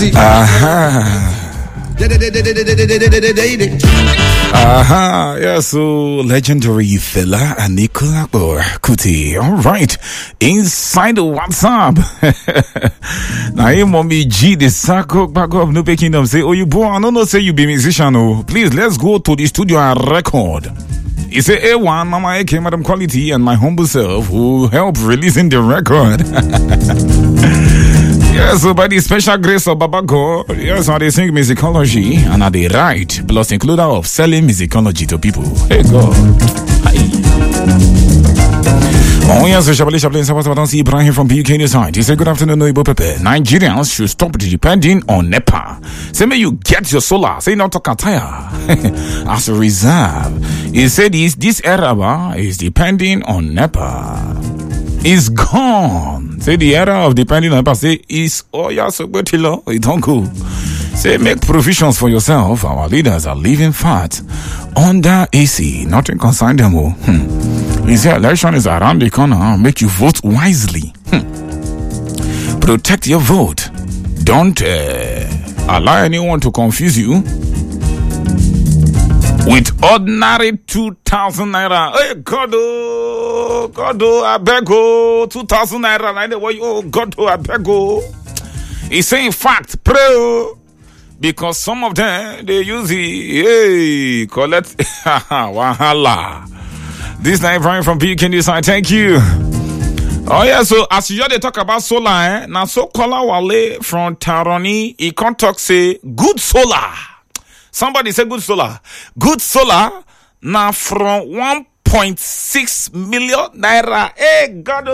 easy. Yeah, so legendary fella Anikulapo Kuti. Alright. Inside the WhatsApp. Now hey mommy G the Sako back of Nupe Kingdom say, oh you boy, I don't know say you be musician. Oh please let's go to the studio and record. He say A1 Mama AK Madam Quality and my humble self who help releasing the record. Yes, so by the special grace of Baba God, yes, how they sing musicology and how they write, plus includer of selling musicology to people. Hey God. Hi. Oh yes, so Shabali Chaplain Sabatansi Ibrahim from PUK News Side. He said, good afternoon, Noibo Pepe. Nigerians should stop depending on NEPA. Say, may you get your solar. Say, not to Kataya. As a reserve. He said, this era is depending on NEPA. Is gone. Say the era of depending on NEPA. Say is so good it don't go. Say make provisions for yourself. Our leaders are living fat under AC. Nothing concern them. He said election is around the corner. Make you vote wisely. Protect your vote. Don't allow anyone to confuse you with ordinary 2,000 naira. Hey, God, I beg, 2,000 naira. God, I beg. He's saying fact, pray, because some of them, they use the, collect, wahala. This night, Brian from PUK News Side, thank you. Oh yeah, so as you they talk about solar, now so Kola Wale from Taroni, he can't talk say, good solar. Somebody say good solar. Good solar now from 1.6 million naira. Hey, God.